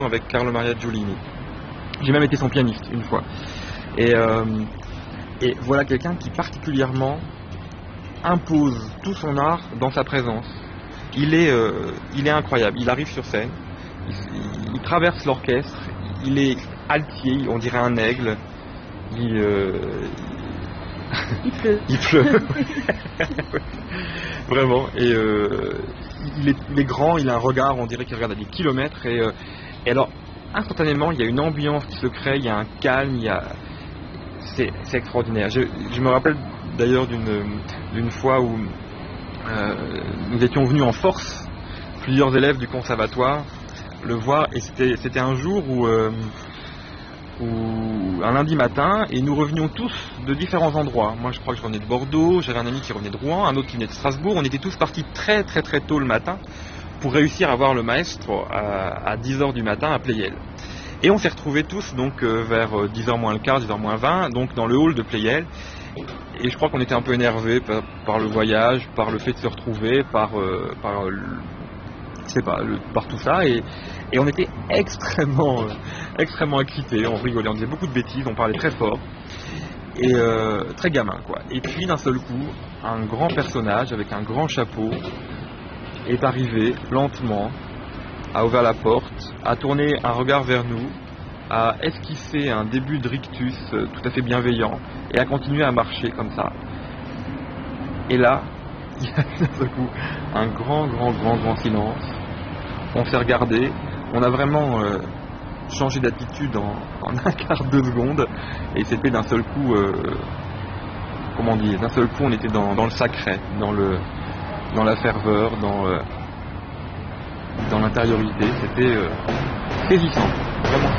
avec Carlo Maria Giulini. J'ai même été son pianiste une fois. Et voilà quelqu'un qui particulièrement impose tout son art dans sa présence. Il est incroyable. Il arrive sur scène, il traverse l'orchestre, il est altier, on dirait un aigle. Il pleut. Il pleut. Vraiment. Et il est grand, il a un regard, on dirait qu'il regarde à des kilomètres. Et alors, instantanément, il y a une ambiance qui se crée, il y a un calme, c'est extraordinaire. Je me rappelle d'ailleurs d'une fois où nous étions venus en force, plusieurs élèves du conservatoire, le voir, et c'était un jour où un lundi matin, et nous revenions tous de différents endroits. Moi, je crois que je revenais de Bordeaux, j'avais un ami qui revenait de Rouen, un autre qui venait de Strasbourg. On était tous partis très très très tôt le matin pour réussir à voir le maestro à 10h du matin à Pleyel. Et on s'est retrouvés tous donc vers 10h moins le quart, 10h moins 20, donc dans le hall de Pleyel. Et je crois qu'on était un peu énervés par le voyage, par le fait de se retrouver, par tout ça. Et on était extrêmement excités, on rigolait, on disait beaucoup de bêtises, on parlait très fort. Et très gamin, quoi. Et puis d'un seul coup, un grand personnage avec un grand chapeau est arrivé lentement, a ouvert la porte, a tourné un regard vers nous, a esquissé un début de rictus tout à fait bienveillant et a continué à marcher comme ça. Et là, il y a d'un seul coup un grand silence. On s'est regardé, on a vraiment changé d'attitude en un quart de seconde, et c'était d'un seul coup, d'un seul coup on était dans le sacré, dans la ferveur, dans l'intériorité. C'était saisissant, vraiment.